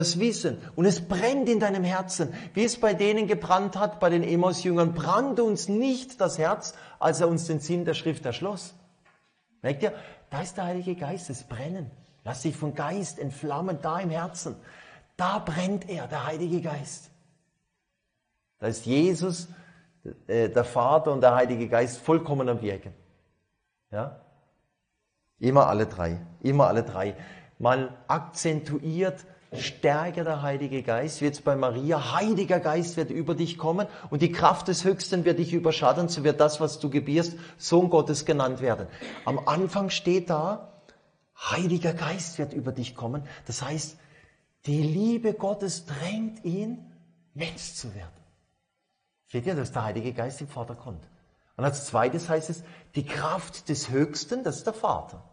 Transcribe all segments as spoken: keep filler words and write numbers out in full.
das Wissen und es brennt in deinem Herzen, wie es bei denen gebrannt hat, bei den Emmaus-Jüngern, brannte uns nicht das Herz, als er uns den Sinn der Schrift erschloss. Merkt ihr, da ist der Heilige Geist, das Brennen. Lass dich vom Geist entflammen, da im Herzen. Da brennt er, der Heilige Geist. Da ist Jesus, der Vater und der Heilige Geist vollkommen am Wirken. Ja? Immer alle drei, immer alle drei. Mal akzentuiert, stärker der Heilige Geist, wie jetzt bei Maria, Heiliger Geist wird über dich kommen und die Kraft des Höchsten wird dich überschatten, so wird das, was du gebierst, Sohn Gottes genannt werden. Am Anfang steht da, Heiliger Geist wird über dich kommen. Das heißt, die Liebe Gottes drängt ihn, Mensch zu werden. Seht ihr, dass der Heilige Geist im Vordergrund. Und als zweites heißt es, die Kraft des Höchsten, das ist der Vater.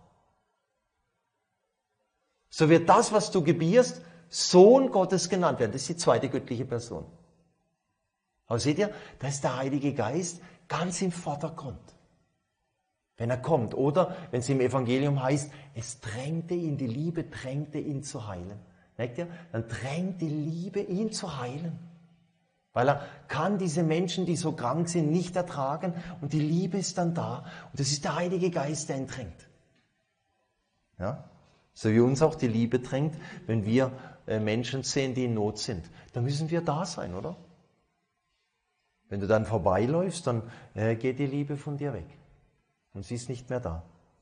So wird das, was du gebierst, Sohn Gottes genannt werden. Das ist die zweite göttliche Person. Aber seht ihr, da ist der Heilige Geist ganz im Vordergrund. Wenn er kommt. Oder, wenn es im Evangelium heißt, es drängte ihn, die Liebe drängte ihn zu heilen. Merkt ihr? Dann drängt die Liebe ihn zu heilen. Weil er kann diese Menschen, die so krank sind, nicht ertragen. Und die Liebe ist dann da. Und das ist der Heilige Geist, der ihn drängt. Ja? So wie uns auch die Liebe drängt, wenn wir äh, Menschen sehen, die in Not sind. Da müssen wir da sein, oder? Wenn du dann vorbeiläufst, dann äh, geht die Liebe von dir weg. Und sie ist nicht mehr da.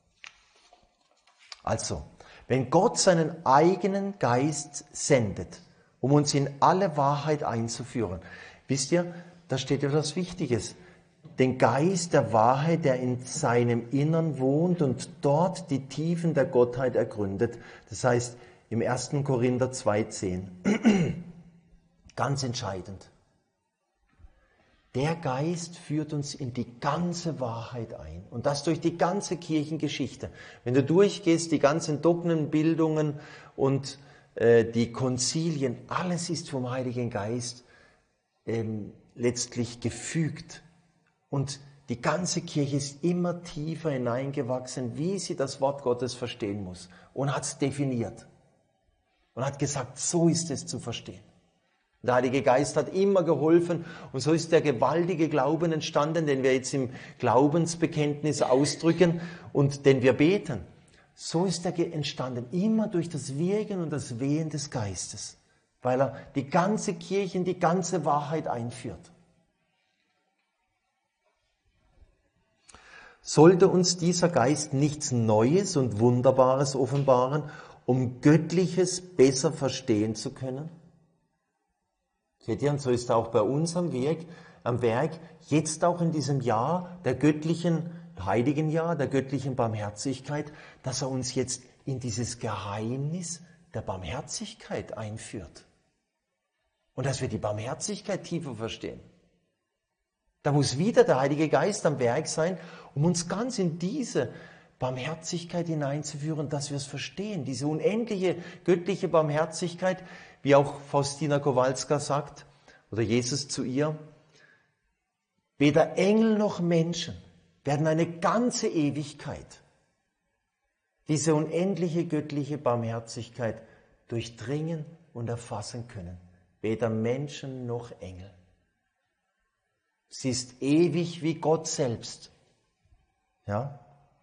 Also, wenn Gott seinen eigenen Geist sendet, um uns in alle Wahrheit einzuführen, wisst ihr, da steht etwas Wichtiges. Den Geist der Wahrheit, der in seinem Innern wohnt und dort die Tiefen der Gottheit ergründet. Das heißt, im ersten Korinther zwei zehn. Ganz entscheidend. Der Geist führt uns in die ganze Wahrheit ein. Und das durch die ganze Kirchengeschichte. Wenn du durchgehst, die ganzen Dogmenbildungen und äh, die Konzilien, alles ist vom Heiligen Geist ähm, letztlich gefügt. Und die ganze Kirche ist immer tiefer hineingewachsen, wie sie das Wort Gottes verstehen muss. Und hat es definiert. Und hat gesagt, so ist es zu verstehen. Der Heilige Geist hat immer geholfen und so ist der gewaltige Glauben entstanden, den wir jetzt im Glaubensbekenntnis ausdrücken und den wir beten. So ist er entstanden, immer durch das Wirken und das Wehen des Geistes, weil er die ganze Kirche in die ganze Wahrheit einführt. Sollte uns dieser Geist nichts Neues und Wunderbares offenbaren, um Göttliches besser verstehen zu können? Seht ihr, und so ist auch bei uns am Werk, am Werk, jetzt auch in diesem Jahr der göttlichen, heiligen Jahr, der göttlichen Barmherzigkeit, dass er uns jetzt in dieses Geheimnis der Barmherzigkeit einführt. Und dass wir die Barmherzigkeit tiefer verstehen. Da muss wieder der Heilige Geist am Werk sein, um uns ganz in diese Barmherzigkeit hineinzuführen, dass wir es verstehen. Diese unendliche göttliche Barmherzigkeit, wie auch Faustina Kowalska sagt, oder Jesus zu ihr, weder Engel noch Menschen werden eine ganze Ewigkeit diese unendliche göttliche Barmherzigkeit durchdringen und erfassen können. Weder Menschen noch Engel. Sie ist ewig wie Gott selbst. Ja?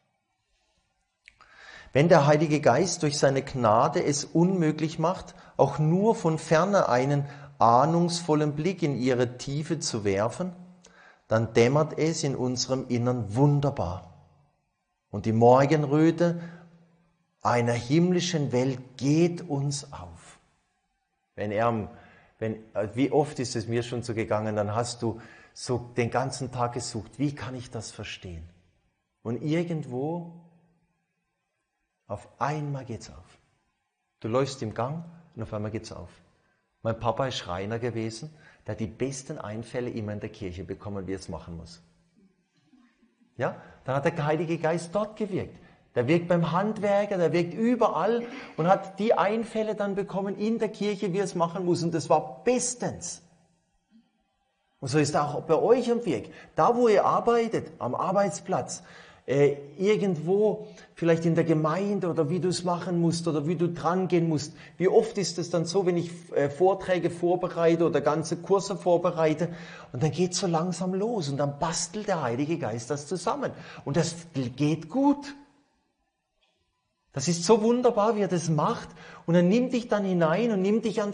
Wenn der Heilige Geist durch seine Gnade es unmöglich macht, auch nur von ferne einen ahnungsvollen Blick in ihre Tiefe zu werfen, dann dämmert es in unserem Innern wunderbar. Und die Morgenröte einer himmlischen Welt geht uns auf. Wenn er, wenn, wie oft ist es mir schon so gegangen, dann hast du so den ganzen Tag gesucht, wie kann ich das verstehen? Und irgendwo, auf einmal geht's auf. Du läufst im Gang und auf einmal geht's auf. Mein Papa ist Schreiner gewesen, der hat die besten Einfälle immer in der Kirche bekommen, wie er es machen muss. Ja, dann hat der Heilige Geist dort gewirkt. Der wirkt beim Handwerker, der wirkt überall und hat die Einfälle dann bekommen in der Kirche, wie er es machen muss. Und das war bestens. Und so ist auch bei euch am Werk. Da, wo ihr arbeitet, am Arbeitsplatz, äh, irgendwo, vielleicht in der Gemeinde oder wie du es machen musst oder wie du dran gehen musst. Wie oft ist es dann so, wenn ich äh, Vorträge vorbereite oder ganze Kurse vorbereite und dann geht es so langsam los und dann bastelt der Heilige Geist das zusammen. Und das geht gut. Das ist so wunderbar, wie er das macht und er nimmt dich dann hinein und nimmt dich an